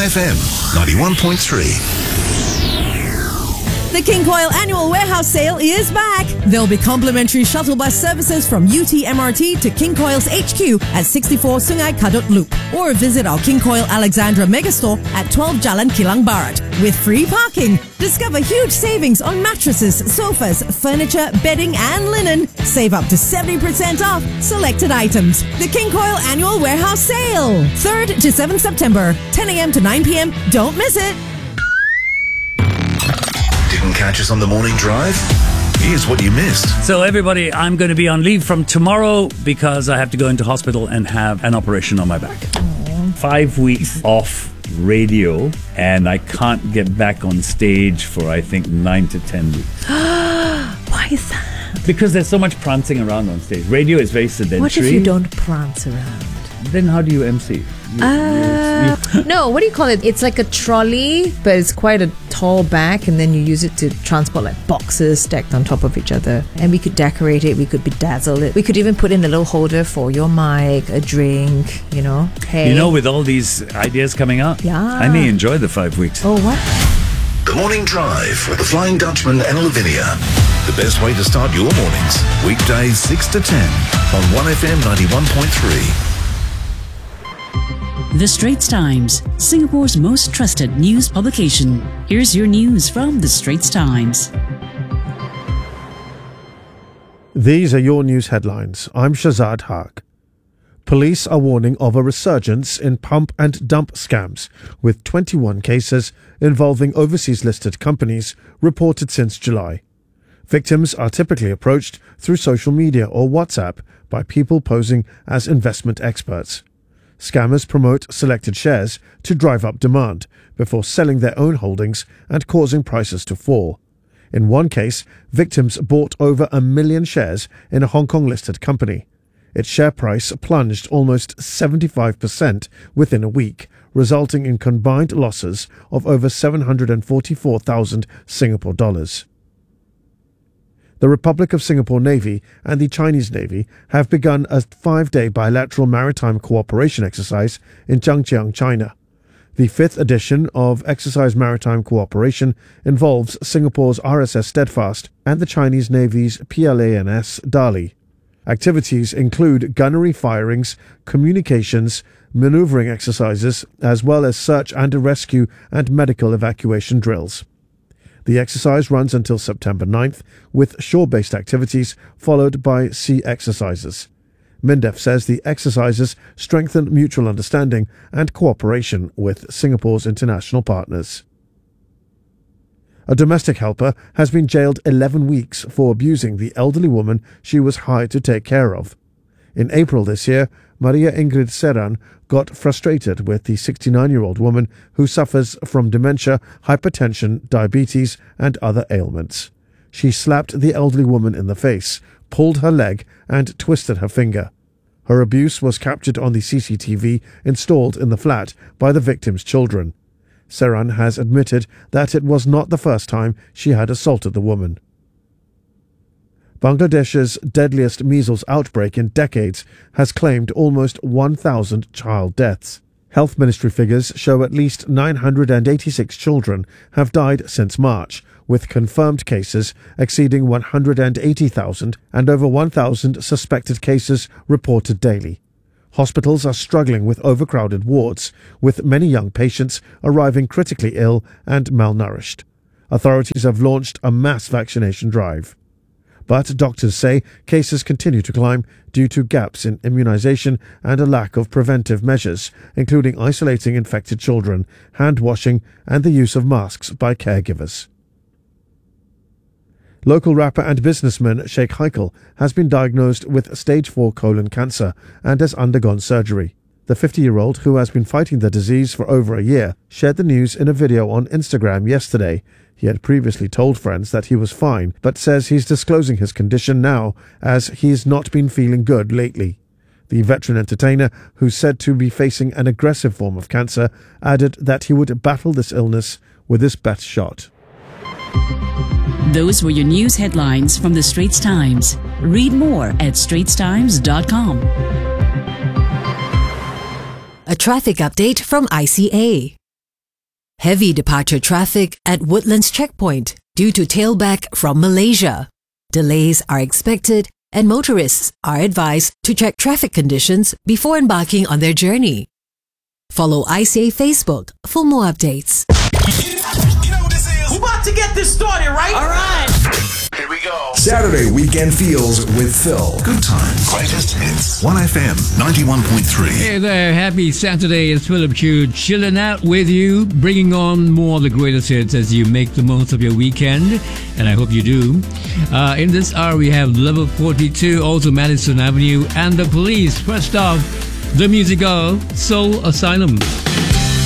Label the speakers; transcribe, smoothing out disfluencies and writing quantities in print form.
Speaker 1: 1FM 91.3.
Speaker 2: The King Koil Annual Warehouse Sale is back. There'll be complimentary shuttle bus services from UTMRT to King Koil's HQ at 64 Sungai Kadut Loop. Or visit our King Koil Alexandra Megastore at 12 Jalan Kilang Barat with free parking. Discover huge savings on mattresses, sofas, furniture, bedding and linen. Save up to 70% off selected items. The King Koil Annual Warehouse Sale. 3rd to 7th September, 10 a.m. to 9 p.m. Don't miss it.
Speaker 1: Didn't catch us on the morning drive? Here's what you missed.
Speaker 3: So everybody, I'm going to be on leave from tomorrow because I have to go into hospital and have an operation on my back. 5 weeks off radio, and I can't get back on stage for, I think, 9 to 10 weeks.
Speaker 4: Why is that?
Speaker 3: Because there's so much prancing around on stage. Radio is very sedentary.
Speaker 4: What if you don't prance around?
Speaker 3: Then how do you MC?
Speaker 4: No, what do you call it? It's like a trolley, but it's quite a tall back, and then you use it to transport like boxes stacked on top of each other. And we could decorate it, we could bedazzle it. We could even put in a little holder for your mic, a drink, Hey.
Speaker 3: You know, with all these ideas coming up,
Speaker 4: Yeah.
Speaker 3: I may enjoy the 5 weeks.
Speaker 4: Oh, what?
Speaker 1: The Morning Drive with the Flying Dutchman and Lavinia. The best way to start your mornings. Weekdays 6 to 10 on 1FM 91.3.
Speaker 5: The Straits Times, Singapore's most trusted news publication. Here's your news from The Straits Times.
Speaker 6: These are your news headlines. I'm Shazad Haq. Police are warning of a resurgence in pump and dump scams, with 21 cases involving overseas listed companies reported since July. Victims are typically approached through social media or WhatsApp by people posing as investment experts. Scammers promote selected shares to drive up demand before selling their own holdings and causing prices to fall. In one case, victims bought over 1 million shares in a Hong Kong-listed company. Its share price plunged almost 75% within a week, resulting in combined losses of over 744,000 Singapore dollars. The Republic of Singapore Navy and the Chinese Navy have begun a 5-day bilateral maritime cooperation exercise in Zhangjiang, China. The 5th edition of Exercise Maritime Cooperation involves Singapore's RSS Steadfast and the Chinese Navy's PLANS Dali. Activities include gunnery firings, communications, maneuvering exercises, as well as search and rescue and medical evacuation drills. The exercise runs until September 9th, with shore-based activities followed by sea exercises. MINDEF says the exercises strengthen mutual understanding and cooperation with Singapore's international partners. A domestic helper has been jailed 11 weeks for abusing the elderly woman she was hired to take care of. In April this year, Maria Ingrid Serran got frustrated with the 69-year-old woman who suffers from dementia, hypertension, diabetes, and other ailments. She slapped the elderly woman in the face, pulled her leg, and twisted her finger. Her abuse was captured on the CCTV installed in the flat by the victim's children. Serran has admitted that it was not the first time she had assaulted the woman. Bangladesh's deadliest measles outbreak in decades has claimed almost 1,000 child deaths. Health Ministry figures show at least 986 children have died since March, with confirmed cases exceeding 180,000 and over 1,000 suspected cases reported daily. Hospitals are struggling with overcrowded wards, with many young patients arriving critically ill and malnourished. Authorities have launched a mass vaccination drive. But doctors say cases continue to climb due to gaps in immunization and a lack of preventive measures, including isolating infected children, hand washing, and the use of masks by caregivers. Local rapper and businessman Sheikh Haikal has been diagnosed with stage 4 colon cancer and has undergone surgery. The 50-year-old, who has been fighting the disease for over a year, shared the news in a video on Instagram yesterday. He had previously told friends that he was fine, but says he's disclosing his condition now as he's not been feeling good lately. The veteran entertainer, who's said to be facing an aggressive form of cancer, added that he would battle this illness with his best shot.
Speaker 5: Those were your news headlines from The Straits Times. Read more at straitstimes.com.
Speaker 7: A traffic update from ICA. Heavy departure traffic at Woodlands Checkpoint due to tailback from Malaysia. Delays are expected and motorists are advised to check traffic conditions before embarking on their journey. Follow ICA Facebook for more updates.
Speaker 8: You know what this is? We're about to get this started, right? All right. Here we go.
Speaker 1: Saturday Weekend Feels with Phil. Good times. Greatest hits. 1FM 91.3.
Speaker 9: Hey there, happy Saturday. It's Philip Chu chilling out with you, bringing on more of the greatest hits as you make the most of your weekend, and I hope you do. In this hour, we have Level 42, also Madison Avenue, and The Police. First off, the musical Soul Asylum.